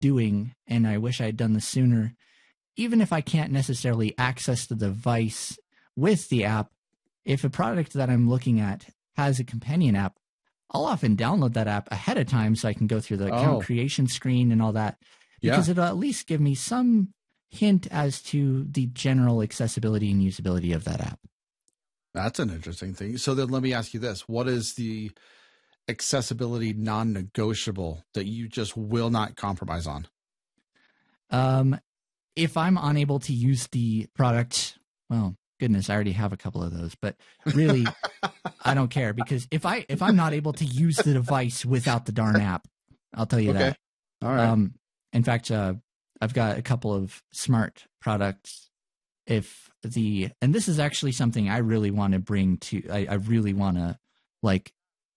doing, and I wish I had done this sooner. Even if I can't necessarily access the device with the app, if a product that I'm looking at has a companion app, I'll often download that app ahead of time so I can go through the account creation screen and all that, because it'll at least give me some hint as to the general accessibility and usability of that app. That's an interesting thing. So then let me ask you this. What is the accessibility non-negotiable that you just will not compromise on? If I'm unable to use the product, well, goodness, I already have a couple of those, but really, I don't care, because if I'm not able to use the device without the darn app, I'll tell you that. All right. In fact, I've got a couple of smart products. And this is actually something I really want to bring to, I really want to like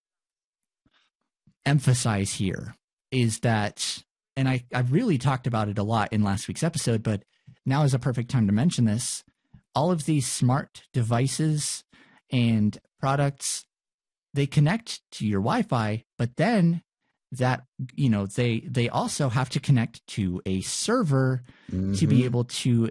emphasize here, is that, and I've really talked about it a lot in last week's episode, but now is a perfect time to mention this. All of these smart devices and products, they connect to your Wi-Fi, but then that, they also have to connect to a server to be able to,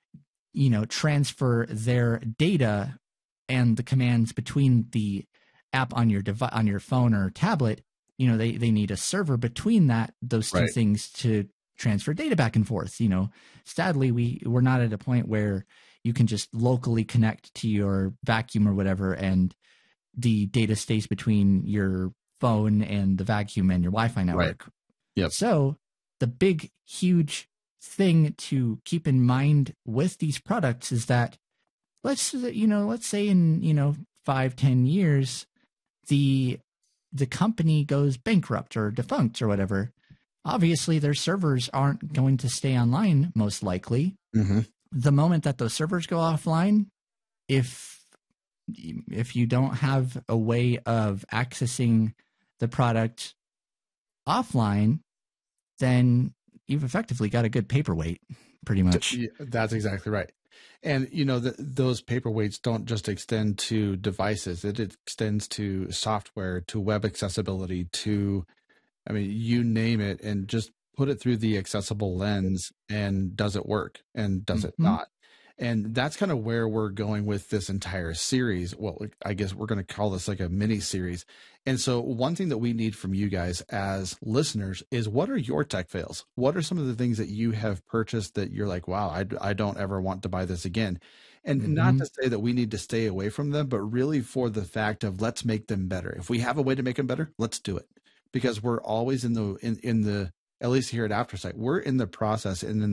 transfer their data and the commands between the app on your on your phone or tablet. They need a server between those two things to transfer data back and forth. Sadly, we're not at a point where you can just locally connect to your vacuum or whatever, and the data stays between your phone and the vacuum and your Wi-Fi network. Right. Yep. So the big, huge thing to keep in mind with these products is that let's say in 5-10 years, the company goes bankrupt or defunct or whatever. Obviously, their servers aren't going to stay online, most likely. The moment that those servers go offline, if you don't have a way of accessing the product offline, then you've effectively got a good paperweight, pretty much. That's exactly right. And, those paperweights don't just extend to devices. It extends to software, to web accessibility, to, you name it, and just put it through the accessible lens, and does it work and does it not? And that's kind of where we're going with this entire series. Well, I guess we're going to call this like a mini series. And so one thing that we need from you guys as listeners is, what are your tech fails? What are some of the things that you have purchased that you're like, wow, I don't ever want to buy this again? And not to say that we need to stay away from them, but really for the fact of, let's make them better. If we have a way to make them better, let's do it. Because we're always in the, at least here at AfterSight, we're in the process and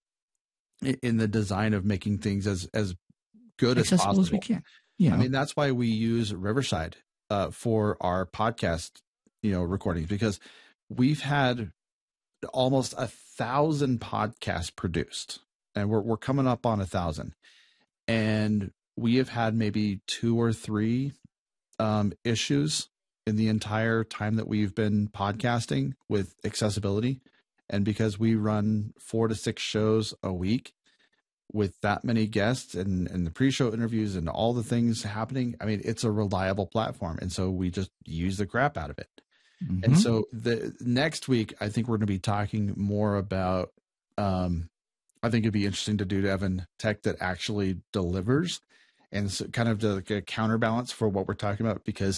in the design of making things as good as possible as we can. That's why we use Riverside for our podcast, recordings, because we've had almost 1,000 podcasts produced, and we're coming up on 1,000, and we have had maybe 2 or 3 issues in the entire time that we've been podcasting with accessibility. And because we run 4 to 6 shows a week with that many guests and the pre-show interviews and all the things happening, it's a reliable platform. And so we just use the crap out of it. And so the next week, I think we're going to be talking more about, I think it'd be interesting to do, Evan, tech that actually delivers, and so kind of like a counterbalance for what we're talking about, because,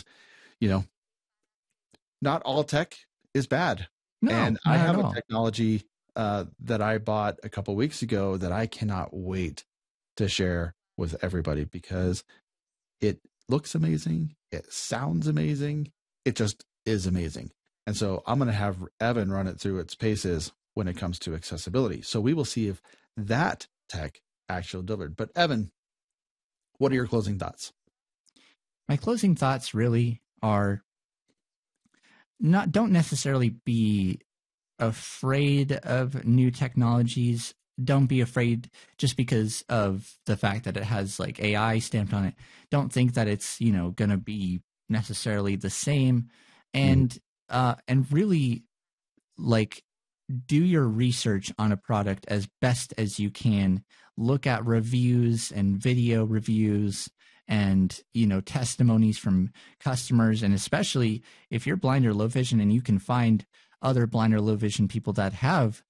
not all tech is bad. No, and I have a technology that I bought a couple of weeks ago that I cannot wait to share with everybody, because it looks amazing. It sounds amazing. It just is amazing. And so I'm going to have Evan run it through its paces when it comes to accessibility. So we will see if that tech actually delivered. But Evan, what are your closing thoughts? My closing thoughts really are don't necessarily be afraid of new technologies. Don't be afraid just because of the fact that it has like AI stamped on it. Don't think that it's, going to be necessarily the same, and really like do your research on a product as best as you can. Look at reviews and video reviews and, testimonies from customers. And especially if you're blind or low vision and you can find other blind or low vision people that have